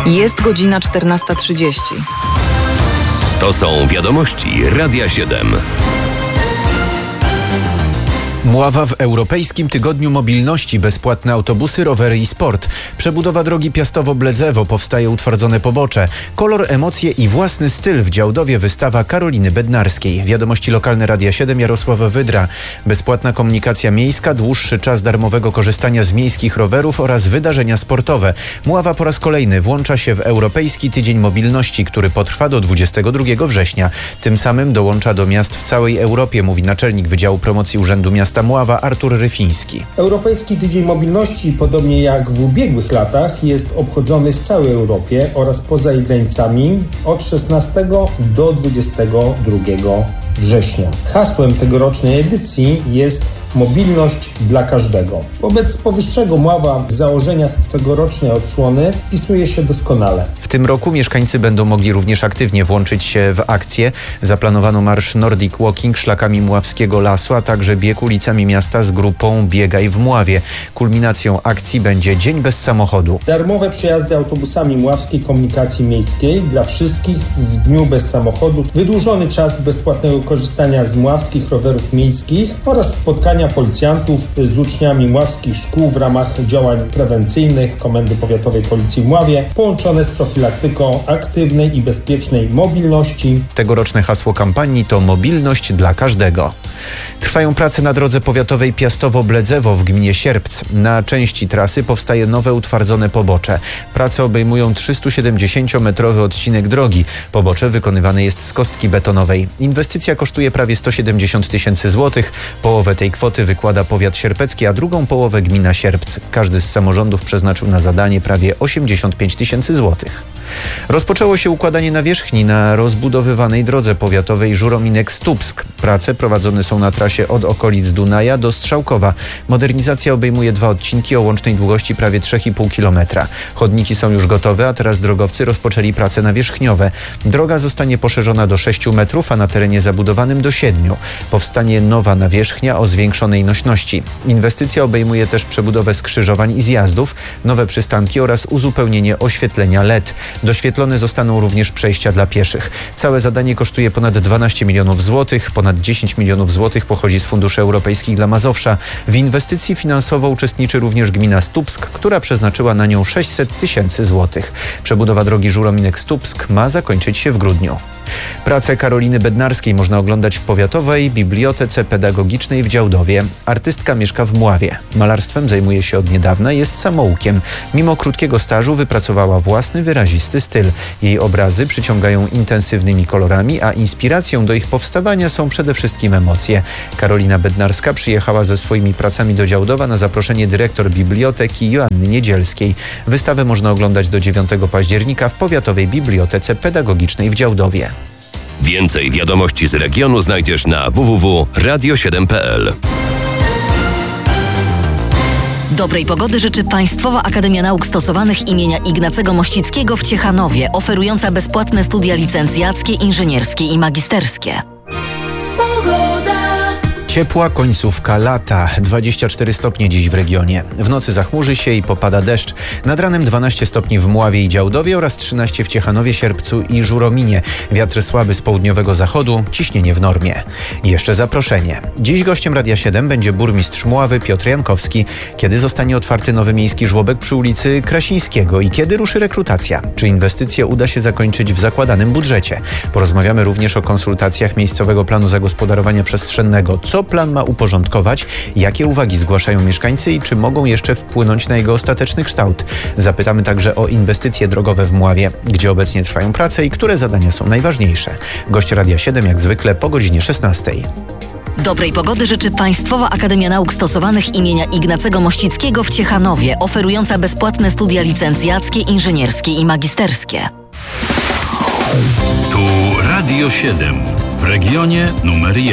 Jest godzina 14:30. To są wiadomości Radia 7. Mława w Europejskim Tygodniu Mobilności, bezpłatne autobusy, rowery i sport. Przebudowa drogi Piastowo-Bledzewo, powstaje utwardzone pobocze. Kolor, emocje i własny styl w Działdowie, wystawa Karoliny Bednarskiej. Wiadomości lokalne Radia 7, Jarosław Wydra. Bezpłatna komunikacja miejska, dłuższy czas darmowego korzystania z miejskich rowerów oraz wydarzenia sportowe. Mława po raz kolejny włącza się w Europejski Tydzień Mobilności, który potrwa do 22 września. Tym samym dołącza do miast w całej Europie, mówi naczelnik Wydziału Promocji Urzędu Miasta Mława Artur Ryfiński. Europejski Tydzień Mobilności, podobnie jak w ubiegłych latach, jest obchodzony w całej Europie oraz poza jej granicami od 16 do 22 września. Hasłem tegorocznej edycji jest mobilność dla każdego. Wobec powyższego Mława w założeniach tegorocznej odsłony wpisuje się doskonale. W tym roku mieszkańcy będą mogli również aktywnie włączyć się w akcję. Zaplanowano marsz Nordic Walking szlakami Mławskiego Lasu, a także bieg ulicami miasta z grupą Biegaj w Mławie. Kulminacją akcji będzie Dzień bez samochodu. Darmowe przejazdy autobusami Mławskiej Komunikacji Miejskiej dla wszystkich w dniu bez samochodu, wydłużony czas bezpłatnego korzystania z mławskich rowerów miejskich oraz spotkania policjantów z uczniami mławskich szkół w ramach działań prewencyjnych Komendy Powiatowej Policji w Mławie, połączone z profilaktyką aktywnej i bezpiecznej mobilności. Tegoroczne hasło kampanii to mobilność dla każdego. Trwają prace na drodze powiatowej Piastowo-Bledzewo w gminie Sierpc. Na części trasy powstaje nowe utwardzone pobocze. Prace obejmują 370-metrowy odcinek drogi. Pobocze wykonywane jest z kostki betonowej. Inwestycja kosztuje prawie 170 000 złotych. Połowę tej kwoty wykłada powiat sierpecki, a drugą połowę gmina Sierpc. Każdy z samorządów przeznaczył na zadanie prawie 85 000 złotych. Rozpoczęło się układanie nawierzchni na rozbudowywanej drodze powiatowej Żurominek-Stupsk. Prace prowadzone są na trasie od okolic Dunaja do Strzałkowa. Modernizacja obejmuje 2 odcinki o łącznej długości prawie 3,5 km. Chodniki są już gotowe, a teraz drogowcy rozpoczęli prace nawierzchniowe. Droga zostanie poszerzona do 6 metrów, a na terenie zabudowanym do 7. Powstanie nowa nawierzchnia o zwiększonej nośności. Inwestycja obejmuje też przebudowę skrzyżowań i zjazdów, nowe przystanki oraz uzupełnienie oświetlenia LED. Doświetlone zostaną również przejścia dla pieszych. Całe zadanie kosztuje ponad 12 milionów złotych. Ponad 10 milionów złotych pochodzi z funduszy europejskich dla Mazowsza. W inwestycji finansowo uczestniczy również gmina Stupsk, która przeznaczyła na nią 600 000 złotych. Przebudowa drogi Żurominek-Stupsk ma zakończyć się w grudniu. Pracę Karoliny Bednarskiej można oglądać w Powiatowej Bibliotece Pedagogicznej w Działdowie. Artystka mieszka w Mławie. Malarstwem zajmuje się od niedawna, jest samoukiem. Mimo krótkiego stażu wypracowała własny, wyrazisty styl. Jej obrazy przyciągają intensywnymi kolorami, a inspiracją do ich powstawania są przede wszystkim emocje. Karolina Bednarska przyjechała ze swoimi pracami do Działdowa na zaproszenie dyrektor biblioteki Joanny Niedzielskiej. Wystawę można oglądać do 9 października w Powiatowej Bibliotece Pedagogicznej w Działdowie. Więcej wiadomości z regionu znajdziesz na www.radio7.pl. Dobrej pogody życzy Państwowa Akademia Nauk Stosowanych imienia Ignacego Mościckiego w Ciechanowie, oferująca bezpłatne studia licencjackie, inżynierskie i magisterskie. Ciepła końcówka lata. 24 stopnie dziś w regionie. W nocy zachmurzy się i popada deszcz. Nad ranem 12 stopni w Mławie i Działdowie oraz 13 w Ciechanowie, Sierpcu i Żurominie. Wiatr słaby z południowego zachodu, ciśnienie w normie. Jeszcze zaproszenie. Dziś gościem Radia 7 będzie burmistrz Mławy Piotr Jankowski. Kiedy zostanie otwarty nowy miejski żłobek przy ulicy Krasińskiego i kiedy ruszy rekrutacja? Czy inwestycje uda się zakończyć w zakładanym budżecie? Porozmawiamy również o konsultacjach miejscowego planu zagospodarowania przestrzennego. Co plan ma uporządkować, jakie uwagi zgłaszają mieszkańcy i czy mogą jeszcze wpłynąć na jego ostateczny kształt. Zapytamy także o inwestycje drogowe w Mławie, gdzie obecnie trwają prace i które zadania są najważniejsze. Gość Radia 7 jak zwykle po godzinie 16. Dobrej pogody życzy Państwowa Akademia Nauk Stosowanych imienia Ignacego Mościckiego w Ciechanowie, oferująca bezpłatne studia licencjackie, inżynierskie i magisterskie. Tu Radio 7 w regionie numer 1.